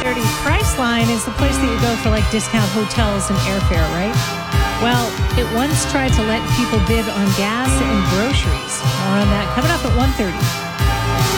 1:30. Priceline is the place that you go for like discount hotels and airfare, right? Well, it once tried to let people bid on gas and groceries. More on that coming up at 1:30.